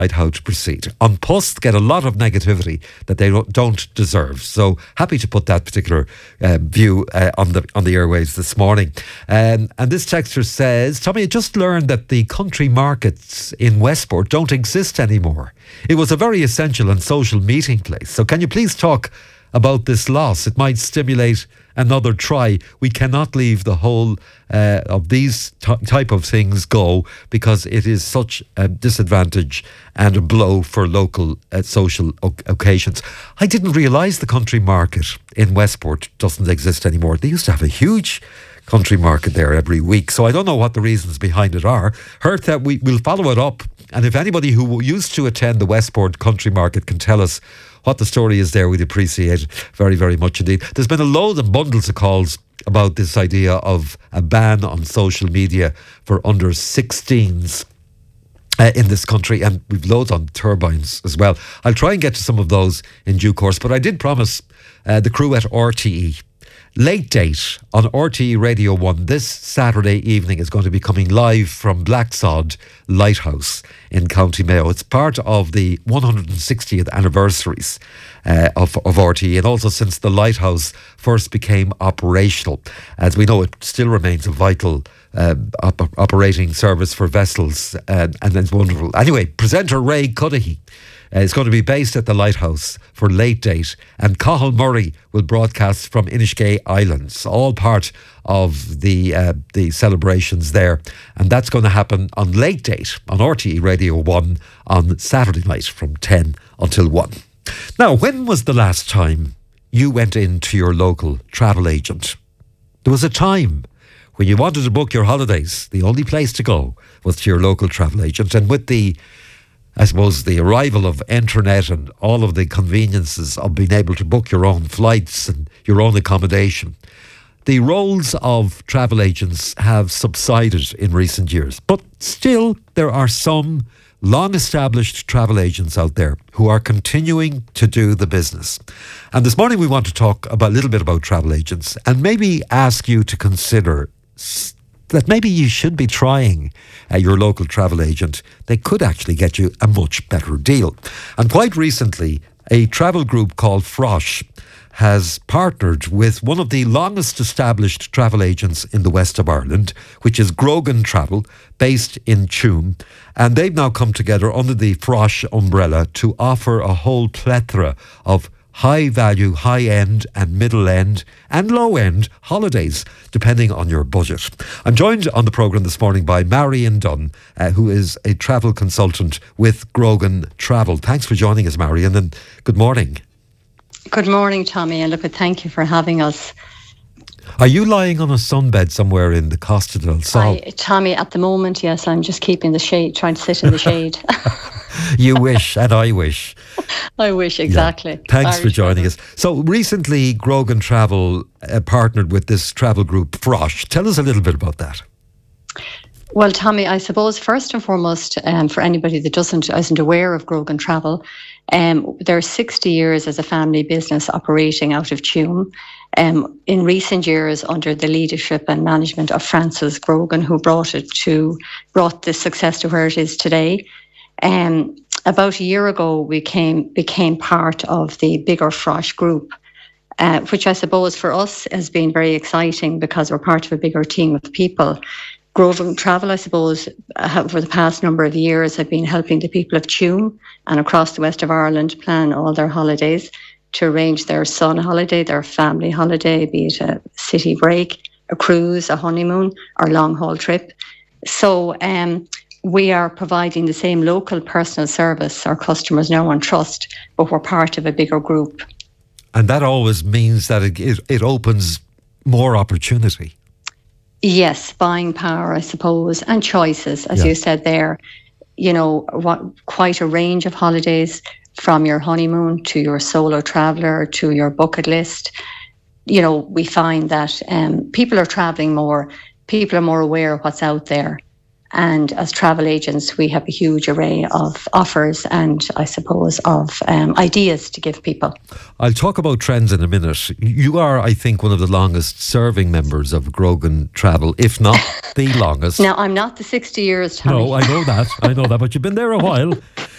decide how to proceed. On posts get a lot of negativity that they don't deserve. So happy to put that particular view on the airwaves this morning. And this texter says, Tommy, I just learned that the country markets in Westport don't exist anymore. It was a very essential and social meeting place. So can you please talk about this loss? It might stimulate another try. We cannot leave the whole of these type of things go, because it is such a disadvantage and a blow for local social occasions. I didn't realise the country market in Westport doesn't exist anymore. They used to have a huge country market there every week, so I don't know what the reasons behind it are. Heard that we'll follow it up, and if anybody who used to attend the Westport country market can tell us what the story is there, we'd appreciate it very, very much indeed. There's been a load of bundles of calls about this idea of a ban on social media for under 16s in this country, and we've loads on turbines as well. I'll try and get to some of those in due course, but I did promise the crew at RTE. Late Date on RTE Radio 1 this Saturday evening is going to be coming live from Blacksod Lighthouse in County Mayo. It's part of the 160th anniversaries of RTE, and also since the Lighthouse first became operational. As we know, it still remains a vital operating service for vessels, and it's wonderful. Anyway, presenter Ray Cudahy is going to be based at the Lighthouse for Late Date, and Cathal Murray will broadcast from Inishgay Islands, all part of the celebrations there. And that's going to happen on Late Date on RTE Radio 1 on Saturday night from 10 until 1. Now, when was the last time you went into your local travel agent? There was a time when you wanted to book your holidays, the only place to go was to your local travel agent. And with the arrival of internet and all of the conveniences of being able to book your own flights and your own accommodation, the roles of travel agents have subsided in recent years. But still, there are some long-established travel agents out there who are continuing to do the business. And this morning we want to talk a little bit about travel agents, and maybe ask you to consider that maybe you should be trying your local travel agent. They could actually get you a much better deal. And quite recently, a travel group called Frosh has partnered with one of the longest established travel agents in the west of Ireland, which is Grogan Travel, based in Tuam. And they've now come together under the Frosh umbrella to offer a whole plethora of high value, high end and middle end and low end holidays, depending on your budget. I'm joined on the programme this morning by Marion Dunn, who is a travel consultant with Grogan Travel. Thanks for joining us, Marion, and good morning. Good morning, Tommy, and thank you for having us. Are you lying on a sunbed somewhere in the Costa del Sol? Tommy, at the moment, yes, I'm just keeping the shade, trying to sit in the shade. You wish, and I wish. I wish, exactly. Yeah. Thanks for joining us. So recently, Grogan Travel partnered with this travel group, Frosh. Tell us a little bit about that. Well, Tommy, I suppose first and foremost, for anybody that isn't aware of Grogan Travel, they're 60 years as a family business operating out of Tuam. In recent years, under the leadership and management of Francis Grogan, who brought the success to where it is today. About a year ago, we became part of the bigger Frosh group, which I suppose for us has been very exciting because we're part of a bigger team of people. Grogan Travel, I suppose, for the past number of years have been helping the people of Tuam and across the west of Ireland plan all their holidays, to arrange their son holiday, their family holiday, be it a city break, a cruise, a honeymoon, or long haul trip. So we are providing the same local personal service our customers know and trust, but we're part of a bigger group. And that always means that it opens more opportunity. Yes, buying power, I suppose, and choices, as you said there. You know, quite a range of holidays, from your honeymoon to your solo traveller to your bucket list. You know, we find that people are travelling more, people are more aware of what's out there. And as travel agents, we have a huge array of offers and, I suppose, of ideas to give people. I'll talk about trends in a minute. You are, I think, one of the longest serving members of Grogan Travel, if not the longest. Now, I'm not the 60 years, Tommy. No, I know that, but you've been there a while.